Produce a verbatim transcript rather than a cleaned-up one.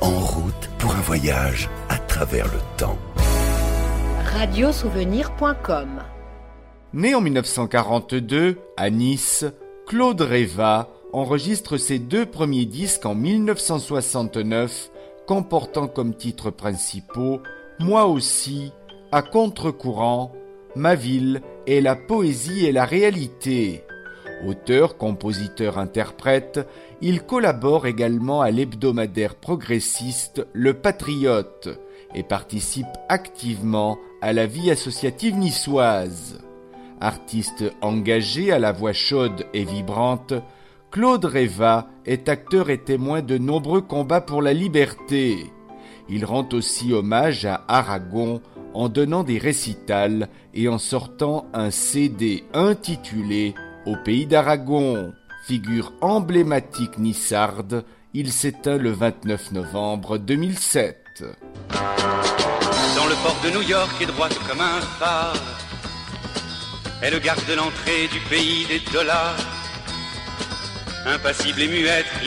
en route pour un voyage à travers le temps. radiosouvenir point com. Né en mille neuf cent quarante-deux à Nice, Claude Reyvat enregistre ses deux premiers disques en mille neuf cent soixante-neuf, comportant comme titres principaux « Moi aussi »,« À contre-courant »,« Ma ville » et « La poésie et la réalité ». Auteur, compositeur, interprète, il collabore également à l'hebdomadaire progressiste Le Patriote et participe activement à la vie associative niçoise. Artiste engagé à la voix chaude et vibrante, Claude Reyvat est acteur et témoin de nombreux combats pour la liberté. Il rend aussi hommage à Aragon en donnant des récitals et en sortant un C D intitulé « Au pays d'Aragon ». Figure emblématique nissarde, il s'éteint le vingt-neuf novembre deux mille sept. Dans le port de New York est droite comme un phare, elle garde l'entrée du pays des dollars, impassible et muette.